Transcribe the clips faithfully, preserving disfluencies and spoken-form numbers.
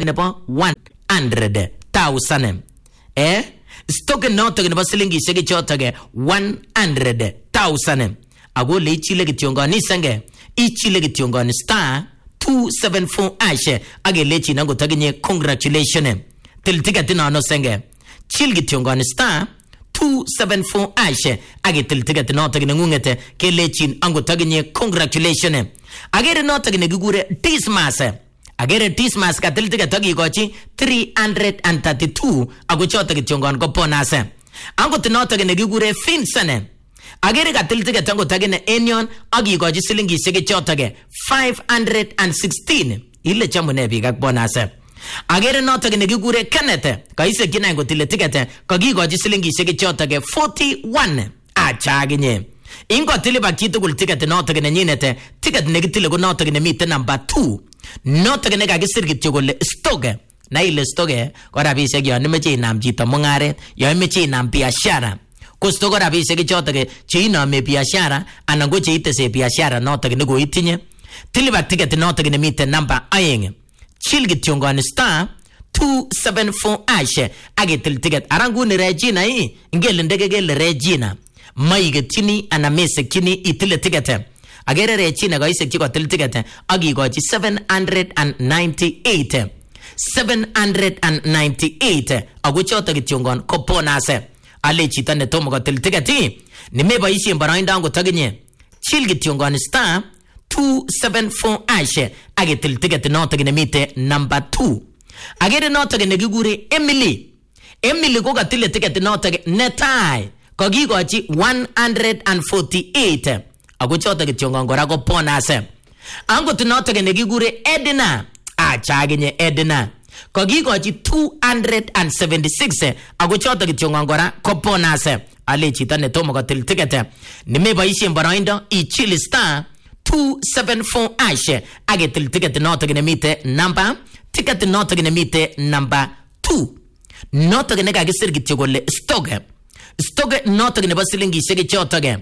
notok nebo one hundred thousand. Eh? Stock notok nebo silingishek chotok one hundred thousand. Ago le ichile kityongoni senge. Ichile kityongoni star two seven four ash. Age lechi nango taginye congratulations. Til ticket no no senge. Chil kityongoni star two seven four ash. Age til ticket no tagine ngungete. Ke lechin ango taginye congratulations. Agere no tagine gugure Tismas. Agere Tismas ka til ticket tagi gochi three hundred thirty-two. Ago chota kityongon ko ponase. Ango tino tagine gugure Finsane. Agere ka til ticket ango tagine Enion. Agi gochi silingi shege chotage five hundred sixteen. Ile chambo nebi kak ponase. Agere no tagine gugure Kenneth. Ka ise kina ango tile ticket. Kagi gochi silingi shege chotage forty-one. Achaginye. Ingo tili bakito kul ticket no tagine nyinete. Ticket negitile ko no tagine mite number two. No tagine ka gisir kitchogole stoge. Na ile stoge ko rabishek yo nimeche inam chito mung'aret, yo imeche inam biashara. Ko stoge rabishek chotoke che iname biashara anan ko che itese biashara notok ne ko itinye. Tiliba ticket notok ne mite number aeng. Chil kityongoni star two seven four ash. Age til ticket arangu ni Regina hii. Ngele ndege gele Regina. Maige tini anamese kini itile ticket. Agere Regina ko isek chiko til ticket. Agi ko chi seven hundred ninety-eight. seven hundred ninety-eight. Ago choto kityongon ko ponase. Ale chita ne tomo ko til ticket. Ni meba isi mbarainda ngo taginye. Chil kityongon star two seven four ash. Age til ticket no tagine mite number two. Agere no tagine gigure Emily. Emily ko ka til ticket no tagine netai. Kogi ko chi one hundred forty-eight. Ago choto kityongon gora ko ponase. Ango tino tagine gigure Edna. Achaginye Edna. Kogi ko chi two hundred seventy-six. Ago choto kityongon gora ko ponase. Ale chita ne tomo ko til ticket. Ni meba isi mbarainda I chili star two seven four ash. Age til ticket no tagine mite number. Ticket no tagine mite number two. No tagine ka gisir kityogole stoge. Stoge no tagine basilingi shege chotoge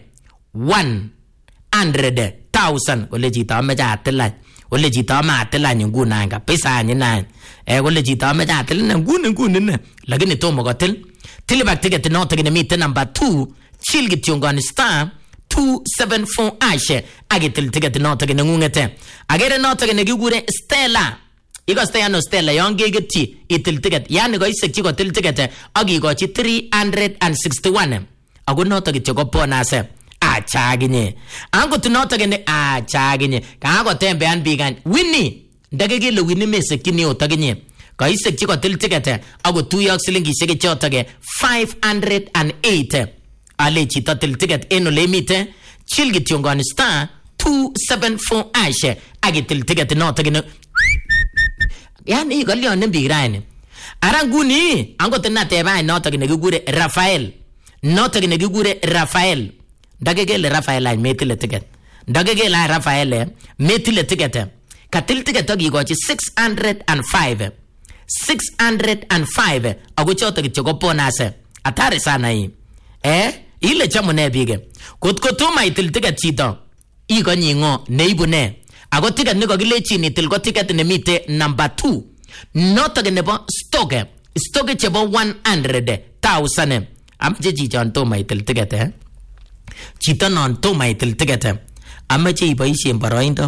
one hundred thousand. Ole jita ameja atela. Ole jita ama atela nyunguna nga pesa nyina. Eh ole jita ameja atela ngune ngune ne. Lakini tomo gotel. Tilibak ticket no tagine mite number two. Chil kityongoni star two seven four ash. Age til ticket no tagine ngungete. Agere no tagine gigure Stella. Iko stay no Stella yonge geti itil ticket. Yani go isek chiko til ticket. Agi go chi three hundred sixty-one. Ago no tagit chiko ponase. Achaginye. Ango tunoto gene achaginye. Kango tembe an bigan. Winnie. Ndagege le Winnie me sekini otaginye. Go isek chiko til ticket. Ago two yok silingi shege chotage five hundred eight. Ale chito til ticket eno le mite. Chilgi tiongoni star two seven four ash. Agi til ticket no tagine. Yani galio nembi graine. Aranguni ango tena teba no tagine gugure Rafael. No tagine gugure Rafael. Dagege le Rafael ay metile ticket. Dagege la Rafael metile ticket. Katil ticket tagi go chi six hundred five. six hundred five. Ago choto kichoko ponase. Atare sana hii. Eh? Ile chamo ne bige. Kotkotuma itil ticket chito. Iko nyingo neibu ne. Ago ticket niko gile chini til go ticket ne mite number two. No tagine nebo stoke. Stoke chebo one hundred thousand. Amche chicho antoma itil ticket eh. Chito no antoma itil ticket. Amache iba isi mbarainda.